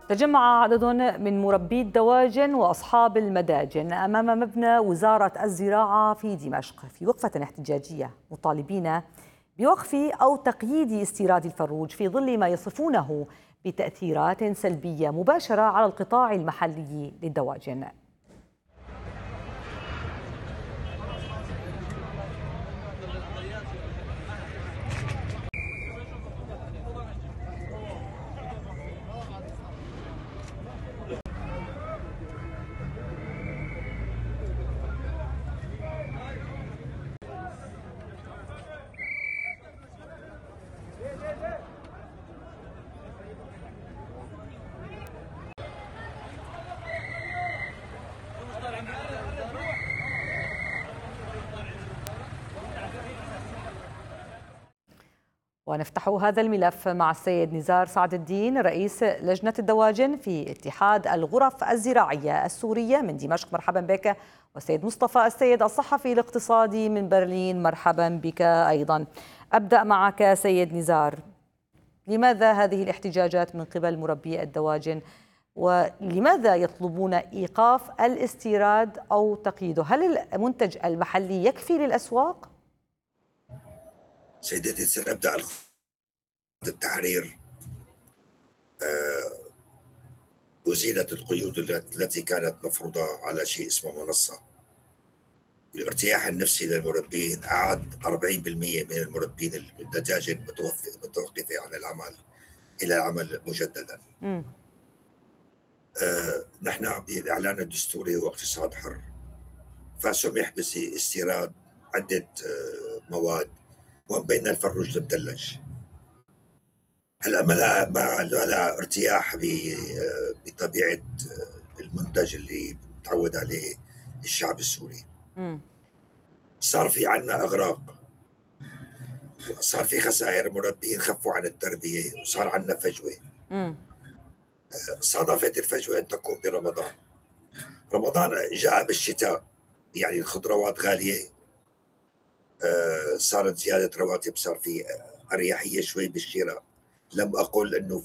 تجمع عدد من مربي الدواجن وأصحاب المداجن أمام مبنى وزارة الزراعة في دمشق في وقفة احتجاجية، مطالبين بوقف أو تقييد استيراد الفروج في ظل ما يصفونه بتأثيرات سلبية مباشرة على القطاع المحلي للدواجن. ونفتح هذا الملف مع السيد نزار سعد الدين رئيس لجنة الدواجن في اتحاد الغرف الزراعية السورية من دمشق، مرحبا بك. والسيد مصطفى السيد الصحفي الاقتصادي من برلين، مرحبا بك أيضا. أبدأ معك سيد نزار، لماذا هذه الاحتجاجات من قبل مربي الدواجن، ولماذا يطلبون إيقاف الاستيراد أو تقييده؟ هل المنتج المحلي يكفي للأسواق؟ سيدتي، سنبدأ التحرير. أزيلت القيود التي كانت مفروضة على شيء اسمه منصة. الارتياح النفسي للمربين أعاد 40% من المربين الدجاجين متوقفة عن العمل إلى العمل مجددا. نحن بالإعلان الدستوري هو اقتصاد حر، فسمح باستيراد عدة مواد ومن بين الفروج المدلج. هلا ما لا ارتياح بطبيعه المنتج اللي متعود عليه الشعب السوري. صار في عنا اغراق، صار في خسائر، مربين خفوا عن التربيه، وصار عنا فجوه. صادفت الفجوه ان تكون برمضان. رمضان جاء بالشتاء، يعني الخضروات غاليه، صارت زياده رواتب، صار في اريحيه شوي بالشراء. لم أقل أنه